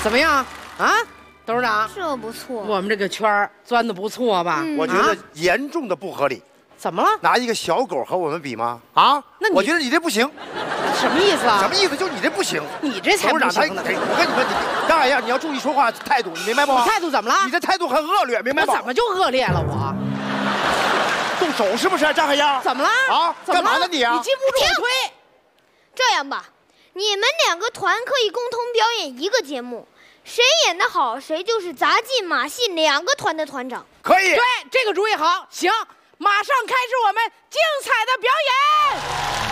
怎么样啊，董事长？ 这不错。 我们这个圈儿钻的不错吧？ 我觉得严重的不合理。 怎么了？ 拿一个小狗和我们比吗？啊？ 那你我觉得你这不行。 什么意思啊？ 什么意思？就是你这不行。 你这才不行呢！ 我跟你说，张海燕，你要注意说话态度，你明白不？ 态度怎么了？ 你的态度很恶劣，明白吗？ 我怎么就恶劣了？我动手是不是？张海燕？ 怎么了？ 啊？干嘛呢你啊？ 你禁不住我推。 这样吧，你们2个团可以共同表演一个节目，谁演得好，谁就是杂技、马戏2个团的团长。 可以。 对，这个主意好。行，马上开始我们精彩的表演。